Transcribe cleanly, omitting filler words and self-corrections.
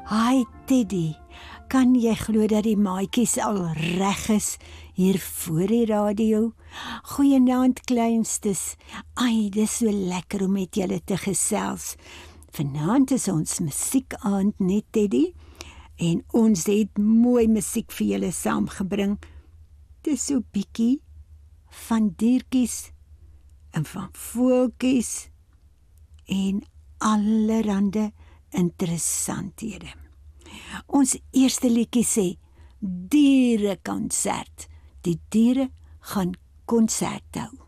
Hi Teddy, kan jy glo dat die maatjies al reg is hier voor die radio? Goeienaand kleinstes. Ai, dis so lekker om met julle te gesels. Vanaand is ons musiekaand, net Teddy, en ons het mooi musiek vir julle saamgebring. Dis so bietjie van diertjies en van voeltjies en allerhande interessanthede. Ons eerste liedjie sê dierekonsert. Die diere gaan konsert hou.